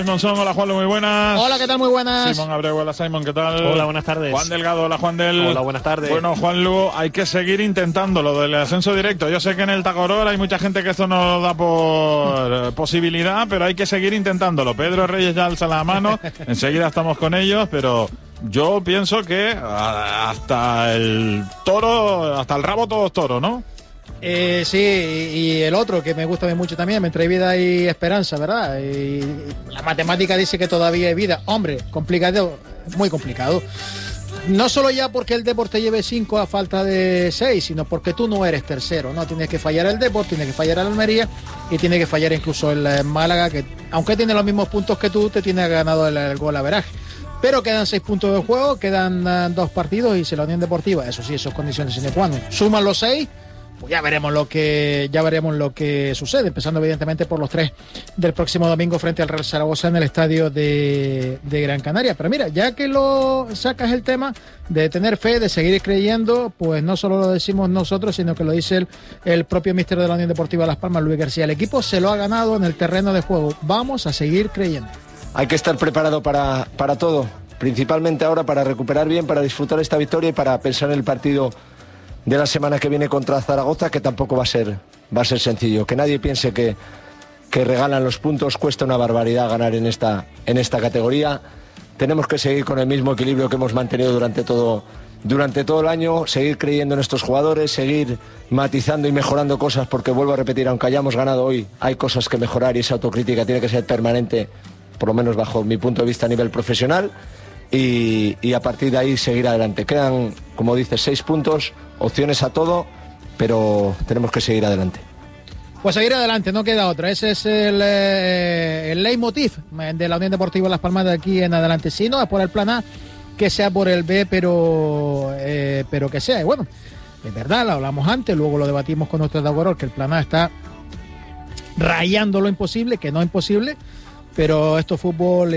Monzón, hola Juan, muy buenas. Hola, ¿qué tal? Muy buenas. Simón Abreu, hola Simón, ¿qué tal? Hola, buenas tardes. Juan Delgado, hola Juan Del. Hola, buenas tardes. Bueno, Juanlu, hay que seguir intentando lo del ascenso directo. Yo sé que en el Tagorol hay mucha gente que esto no da por posibilidad, pero hay que seguir intentándolo. Pedro Reyes ya alza la mano, enseguida estamos con ellos, pero yo pienso que hasta el toro, hasta el rabo todo es toro, ¿no? Sí, y el otro que me gusta mucho también, entre vida y esperanza, ¿verdad? Y la matemática dice que todavía hay vida. Hombre, complicado, muy complicado. No solo ya porque el Deporte lleve 5 a falta de 6, sino porque tú no eres tercero, ¿no? Tienes que fallar el Deporte, tienes que fallar el Almería y tiene que fallar incluso el Málaga, que aunque tiene los mismos puntos que tú, te tiene ganado el golaveraje. Pero quedan 6 puntos de juego, quedan 2 partidos y si la Unión Deportiva, eso sí, esas condiciones sine qua non, suman los 6, pues ya veremos lo que sucede, empezando evidentemente por los 3 del próximo domingo frente al Real Zaragoza en el estadio de Gran Canaria. Pero mira, ya que lo sacas el tema de tener fe, de seguir creyendo, pues no solo lo decimos nosotros, sino que lo dice el propio míster de la Unión Deportiva Las Palmas, Luis García. El equipo se lo ha ganado en el terreno de juego. Vamos a seguir creyendo. Hay que estar preparado para todo, principalmente ahora para recuperar bien, para disfrutar esta victoria y para pensar en el partido de la semana que viene contra Zaragoza, que tampoco va a ser sencillo. Que nadie piense que regalan los puntos, cuesta una barbaridad ganar en esta categoría. Tenemos que seguir con el mismo equilibrio que hemos mantenido durante todo el año, seguir creyendo en estos jugadores, seguir matizando y mejorando cosas, porque vuelvo a repetir, aunque hayamos ganado hoy, hay cosas que mejorar y esa autocrítica tiene que ser permanente, por lo menos bajo mi punto de vista a nivel profesional. Y a partir de ahí seguir adelante. Quedan, como dices, 6 puntos, opciones a todo, pero tenemos que seguir adelante. Pues seguir adelante, no queda otra. Ese es el leitmotiv de la Unión Deportiva Las Palmas de aquí en adelante. Si no es por el plan A, que sea por el B, pero que sea. Y bueno, es verdad, lo hablamos antes, luego lo debatimos con nuestro Tagorol, que el plan A está rayando lo imposible, que no es imposible. Pero esto es fútbol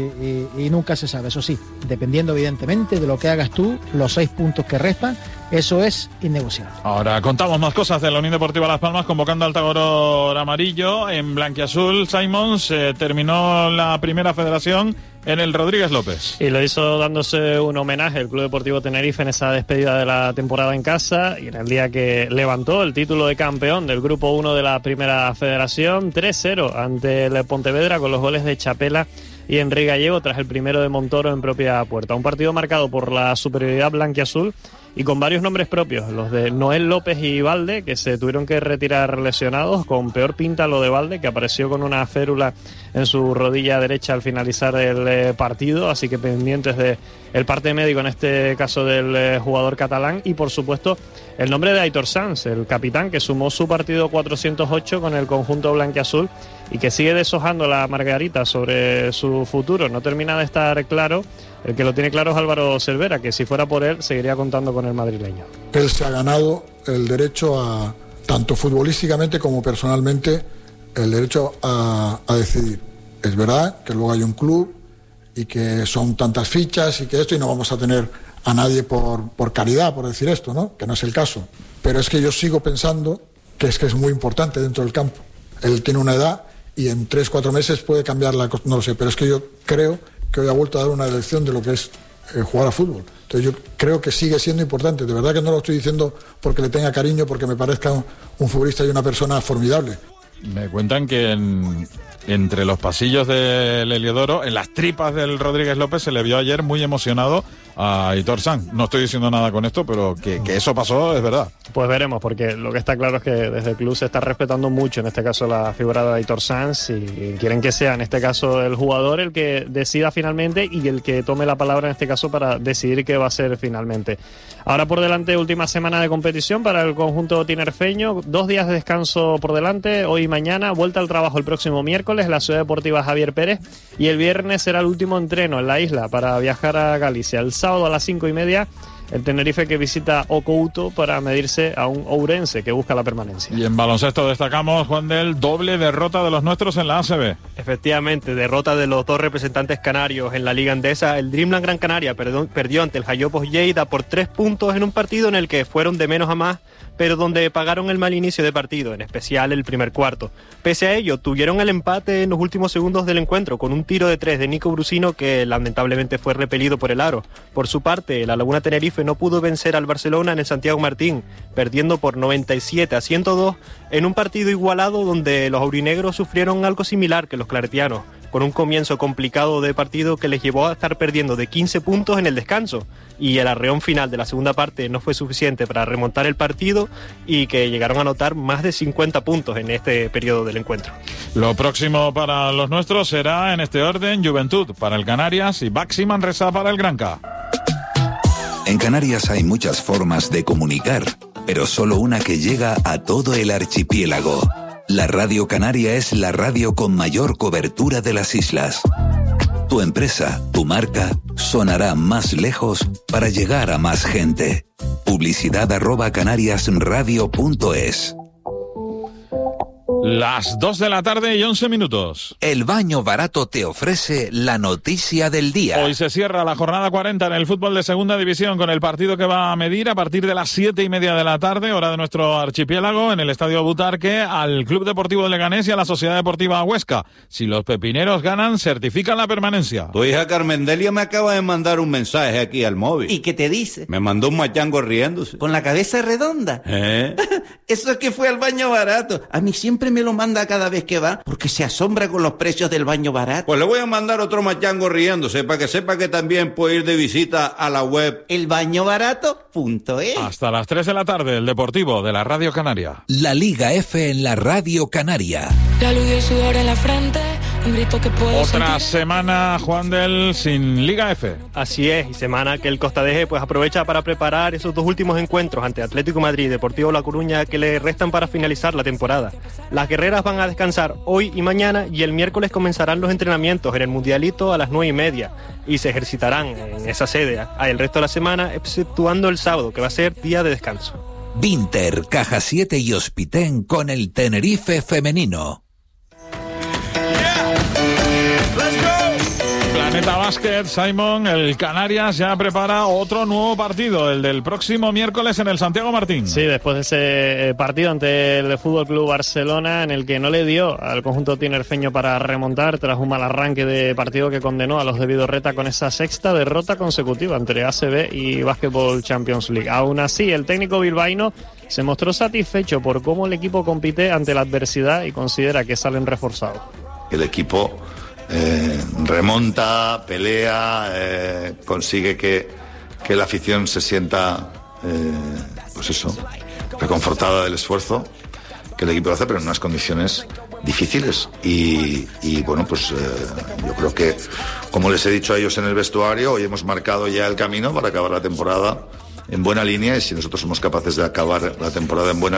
y nunca se sabe, eso sí, dependiendo evidentemente de lo que hagas tú, los 6 puntos que restan, eso es innegociable. Ahora contamos más cosas de la Unión Deportiva Las Palmas, convocando al Tagorol amarillo en blanquiazul. Simons terminó la primera federación en el Rodríguez López. Y lo hizo dándose un homenaje al Club Deportivo Tenerife en esa despedida de la temporada en casa y en el día que levantó el título de campeón del Grupo 1 de la Primera Federación, 3-0 ante el Pontevedra con los goles de Chapela y Enrique Gallego tras el primero de Montoro en propia puerta. Un partido marcado por la superioridad blanquiazul y con varios nombres propios, los de Noel López y Valde, que se tuvieron que retirar lesionados, con peor pinta lo de Valde, que apareció con una férula en su rodilla derecha al finalizar el partido, así que pendientes de el parte médico, en este caso del jugador catalán, y por supuesto el nombre de Aitor Sanz, el capitán, que sumó su partido 408 con el conjunto blanquiazul y que sigue deshojando la margarita sobre su futuro. No termina de estar claro. El que lo tiene claro es Álvaro Cervera, que si fuera por él seguiría contando con el madrileño. Él se ha ganado el derecho a, tanto futbolísticamente como personalmente, el derecho a decidir. Es verdad que luego hay un club y que son tantas fichas y que esto, y no vamos a tener a nadie por caridad, por decir esto, ¿no? Que no es el caso. Pero es que yo sigo pensando que es muy importante dentro del campo. Él tiene una edad y en 3-4 meses puede cambiar la cosa, no lo sé, pero es que yo creo que hoy ha vuelto a dar una lección de lo que es jugar a fútbol. Entonces yo creo que sigue siendo importante. De verdad que no lo estoy diciendo porque le tenga cariño, porque me parezca un futbolista y una persona formidable. Me cuentan que entre los pasillos del Heliodoro, en las tripas del Rodríguez López, se le vio ayer muy emocionado a Aitor Sanz. No estoy diciendo nada con esto, pero que eso pasó es verdad. Pues veremos, porque lo que está claro es que desde el club se está respetando mucho, en este caso, la figura de Aitor Sanz, y quieren que sea, en este caso, el jugador el que decida finalmente y el que tome la palabra, en este caso, para decidir qué va a ser finalmente. Ahora por delante, última semana de competición para el conjunto tinerfeño, 2 días de descanso por delante, hoy y mañana, vuelta al trabajo el próximo miércoles en la Ciudad Deportiva Javier Pérez, y el viernes será el último entreno en la isla para viajar a Galicia. El sábado a las 5:30, el Tenerife que visita Ocouto para medirse a un Ourense que busca la permanencia. Y en baloncesto destacamos, Juan del, doble derrota de los nuestros en la ACB. Efectivamente, derrota de los 2 representantes canarios en la Liga Endesa. El Dreamland Gran Canaria perdió ante el Jayopos Lleida por 3 puntos en un partido en el que fueron de menos a más pero donde pagaron el mal inicio de partido, en especial el primer cuarto. Pese a ello, tuvieron el empate en los últimos segundos del encuentro, con un tiro de 3 de Nico Brusino que lamentablemente fue repelido por el aro. Por su parte, la Laguna Tenerife no pudo vencer al Barcelona en el Santiago Martín, perdiendo por 97-102 en un partido igualado donde los aurinegros sufrieron algo similar que los claretianos, con un comienzo complicado de partido que les llevó a estar perdiendo de 15 puntos en el descanso, y el arreón final de la segunda parte no fue suficiente para remontar el partido y que llegaron a anotar más de 50 puntos en este periodo del encuentro. Lo próximo para los nuestros será en este orden: Juventud para el Canarias y Baxi Manresa para el Granca. En Canarias hay muchas formas de comunicar, pero solo una que llega a todo el archipiélago. La Radio Canaria es la radio con mayor cobertura de las islas. Tu empresa, tu marca, sonará más lejos para llegar a más gente. Publicidad@canariasradio.es. Las 2 de la tarde y 11 minutos. El Baño Barato te ofrece la noticia del día. Hoy se cierra la jornada 40 en el fútbol de segunda división con el partido que va a medir a partir de las 7:30 de la tarde, hora de nuestro archipiélago, en el Estadio Butarque, al Club Deportivo de Leganés y a la Sociedad Deportiva Huesca. Si los pepineros ganan, certifican la permanencia. Tu hija Carmendelia me acaba de mandar un mensaje aquí al móvil. ¿Y qué te dice? Me mandó un machango riéndose. ¿Con la cabeza redonda? Eso es que fue al Baño Barato. A mí siempre me lo manda cada vez que va, porque se asombra con los precios del Baño Barato. Pues le voy a mandar otro machango riéndose, para que sepa que también puede ir de visita a la web elbañobarato.es. Hasta las 3 de la tarde, el Deportivo de la Radio Canaria. La Liga F en la Radio Canaria. La luz y el sudor en la frente, un grito que puedo Otra sentir. semana, Juan del, sin Liga F. Así es, y semana que el Costa de G pues aprovecha para preparar esos dos últimos encuentros ante Atlético Madrid y Deportivo La Coruña que le restan para finalizar la temporada. Las guerreras van a descansar hoy y mañana, y el miércoles comenzarán los entrenamientos en el Mundialito a las 9:30 y se ejercitarán en esa sede el resto de la semana, exceptuando el sábado, que va a ser día de descanso. Vinter, Caja 7 y Hospitén con el Tenerife femenino. Planeta Básquet, Simon, el Canarias ya prepara otro nuevo partido, el del próximo miércoles en el Santiago Martín. Sí, después de ese partido ante el Fútbol Club Barcelona, en el que no le dio al conjunto tinerfeño para remontar tras un mal arranque de partido que condenó a los de Vidorreta con esa sexta derrota consecutiva entre ACB y Basketball Champions League. Aún así, el técnico bilbaíno se mostró satisfecho por cómo el equipo compite ante la adversidad y considera que salen reforzados. El equipo remonta, pelea, consigue que la afición se sienta reconfortada del esfuerzo que el equipo hace, pero en unas condiciones difíciles y bueno, pues yo creo que, como les he dicho a ellos en el vestuario, hoy hemos marcado ya el camino para acabar la temporada en buena línea, y si nosotros somos capaces de acabar la temporada en buena